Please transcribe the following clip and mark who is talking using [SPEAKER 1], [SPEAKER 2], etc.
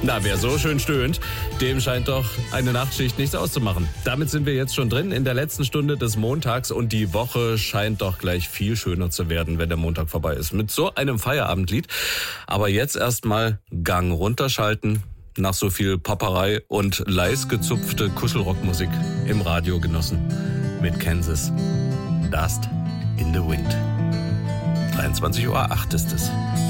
[SPEAKER 1] Na, wer so schön stöhnt, dem scheint doch eine Nachtschicht nichts auszumachen. Damit sind wir jetzt schon drin in der letzten Stunde des Montags und die Woche scheint doch gleich viel schöner zu werden, wenn der Montag vorbei ist. Mit so einem Feierabendlied. Aber jetzt erstmal Gang runterschalten. Nach so viel Paperei und leis gezupfte Kuschelrockmusik im Radio genossen. Mit Kansas. Dust in the Wind. 23:08 Uhr ist es.